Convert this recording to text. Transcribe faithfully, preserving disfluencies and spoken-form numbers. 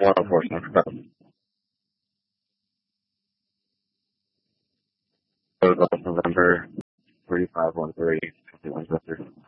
one oh four Central Club. November three five one three fifty one Chester.